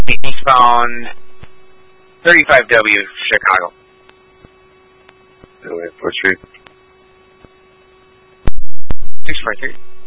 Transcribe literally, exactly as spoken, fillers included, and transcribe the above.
phone thirty-five W, Chicago. Fourth Street. six four three.